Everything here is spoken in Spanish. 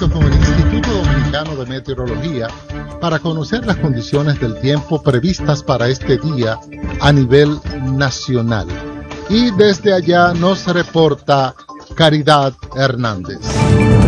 contacto con el Instituto Dominicano de Meteorología para conocer las condiciones del tiempo previstas para este día a nivel nacional. Y desde allá nos reporta Caridad Hernández.